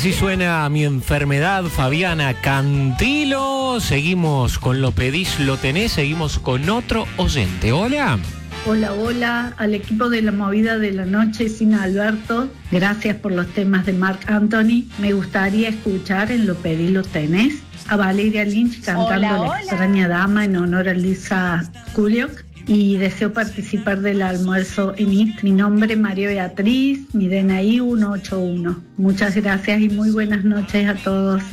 Así suena Mi enfermedad, Fabiana Cantilo. Seguimos con Lo pedís, lo tenés. Seguimos con otro oyente. Hola. Hola, hola, al equipo de la movida de la noche sin Alberto. Gracias por los temas de Marc Anthony. Me gustaría escuchar en Lo pedís, lo tenés a Valeria Lynch cantando La extraña dama en honor a Lisa Kuliok. Y deseo participar del almuerzo en IT. Mi nombre es María Beatriz, mi DNI 181. Muchas gracias y muy buenas noches a todos.